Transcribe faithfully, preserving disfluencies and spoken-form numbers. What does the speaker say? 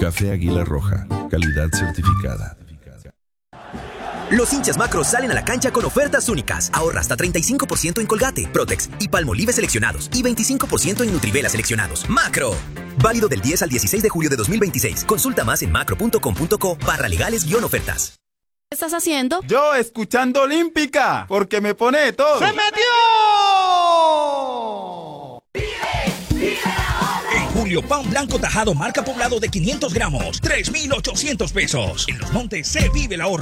Café Águila Roja, calidad certificada. Los hinchas Macro salen a la cancha con ofertas únicas. Ahorra hasta treinta y cinco por ciento en Colgate, Protex y Palmolive seleccionados y veinticinco por ciento en Nutrivela seleccionados. ¡Macro! Válido del diez al dieciséis de julio de dos mil veintiséis. Consulta más en macro punto com punto co barra legales guión ofertas. ¿Qué estás haciendo? Yo escuchando Olímpica, porque me pone de todo. ¡Se metió! En julio, pan blanco tajado marca Poblado de quinientos gramos, tres mil ochocientos pesos. En Los Montes se vive el ahorro.